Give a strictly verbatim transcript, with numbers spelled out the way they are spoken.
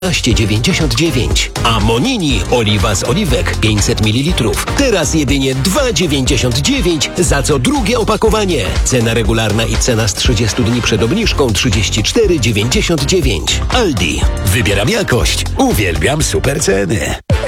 dziewięćdziesiąt dziewięć. A Monini oliwa z oliwek pięćset mililitrów. Teraz jedynie dwa dziewięćdziesiąt dziewięć za co drugie opakowanie. Cena regularna i cena z trzydziestu dni przed obniżką trzydzieści cztery dziewięćdziesiąt dziewięć. Aldi. Wybieram jakość. Uwielbiam super ceny.